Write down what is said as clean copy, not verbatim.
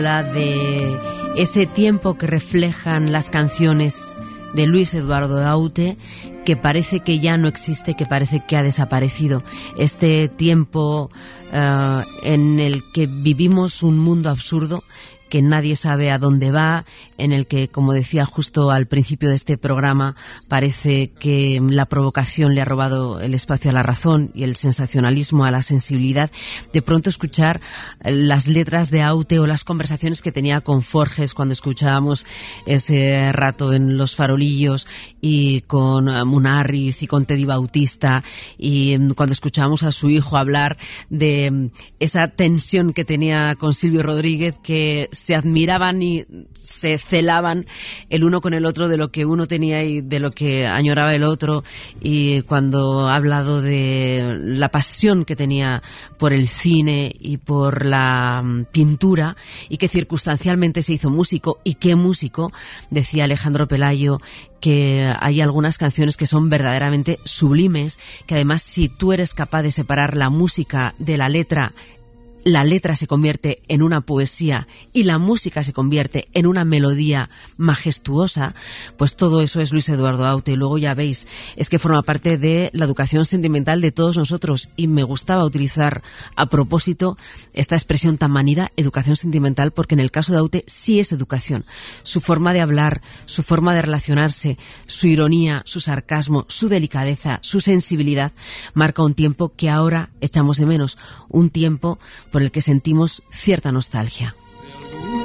Habla de ese tiempo que reflejan las canciones de Luis Eduardo Aute, que parece que ya no existe, que parece que ha desaparecido. Este tiempo en el que vivimos un mundo absurdo, que nadie sabe a dónde va, en el que, como decía justo al principio de este programa, parece que la provocación le ha robado el espacio a la razón y el sensacionalismo a la sensibilidad. De pronto escuchar las letras de Aute o las conversaciones que tenía con Forges cuando escuchábamos ese rato en Los Farolillos y con Munarriz y con Teddy Bautista, y cuando escuchábamos a su hijo hablar de esa tensión que tenía con Silvio Rodríguez, que se admiraban y se celaban el uno con el otro de lo que uno tenía y de lo que añoraba el otro. Y cuando ha hablado de la pasión que tenía por el cine y por la pintura, y que circunstancialmente se hizo músico, y qué músico, decía Alejandro Pelayo, que hay algunas canciones que son verdaderamente sublimes, que además, si tú eres capaz de separar la música de la letra se convierte en una poesía y la música se convierte en una melodía majestuosa. Pues todo eso es Luis Eduardo Aute. Y luego ya veis, es que forma parte de la educación sentimental de todos nosotros, y me gustaba utilizar a propósito esta expresión tan manida, educación sentimental, porque en el caso de Aute sí es educación. Su forma de hablar, su forma de relacionarse, su ironía, su sarcasmo, su delicadeza, su sensibilidad, marca un tiempo que ahora echamos de menos, un tiempo por el que sentimos cierta nostalgia.